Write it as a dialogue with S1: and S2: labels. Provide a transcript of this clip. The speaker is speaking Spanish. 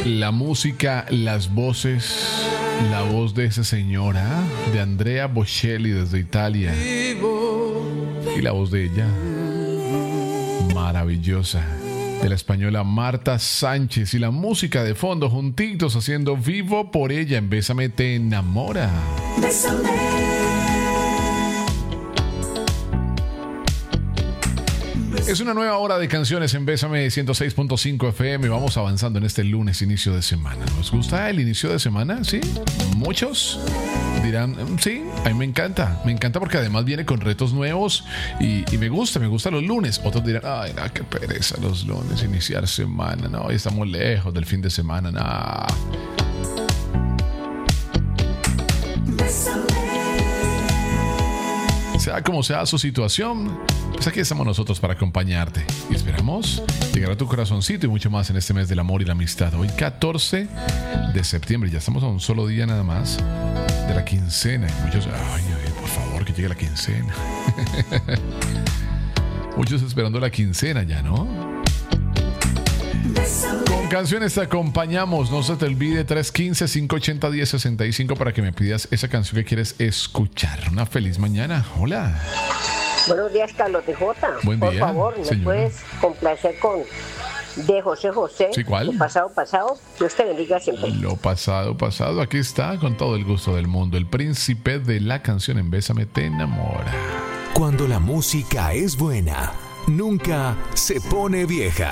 S1: La música, las voces, la voz de esa señora, de Andrea Bocelli desde Italia. Y la voz de ella, maravillosa, de la española Marta Sánchez. Y la música de fondo, juntitos, haciendo Vivo por ella en Bésame te enamora. Bésame. Es una nueva hora de canciones en Bésame 106.5 FM. Vamos avanzando en este lunes, inicio de semana. ¿Nos gusta el inicio de semana? ¿Sí? Muchos dirán, sí, a mí me encanta porque además viene con retos nuevos y me gusta los lunes. Otros dirán, ay, no, qué pereza los lunes, iniciar semana, no, estamos lejos del fin de semana, no. Sea como sea su situación, pues aquí estamos nosotros para acompañarte. Y esperamos llegar a tu corazoncito y mucho más en este mes del amor y la amistad. Hoy 14 de septiembre, ya estamos a un solo día nada más de la quincena. Y muchos, ay, por favor, que llegue la quincena. Muchos esperando la quincena ya, ¿no? Con canciones te acompañamos. No se te olvide 315-580-1065 para que me pidas esa canción que quieres escuchar. Una feliz mañana. Hola.
S2: Buenos días, Carlos de Jota.
S1: Buen día,
S2: por favor, ¿me
S1: señora?
S2: puedes complacer con de José José?
S1: ¿Sí, cuál?
S2: Lo pasado. Dios te bendiga siempre.
S1: Lo pasado. Aquí está, con todo el gusto del mundo, el príncipe de la canción en Bésame te enamora.
S3: Cuando la música es buena, nunca se pone vieja.